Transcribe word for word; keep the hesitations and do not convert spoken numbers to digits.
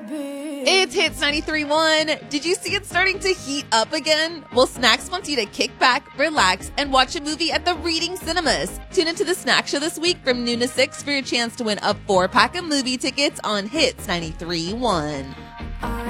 It's Hits ninety-three point one. Did you see it starting to heat up again? Well, Snacks wants you to kick back, relax, and watch a movie at the Reading Cinemas. Tune into the Snack Show this week from noon to six for your chance to win a four-pack of movie tickets on Hits ninety-three point one.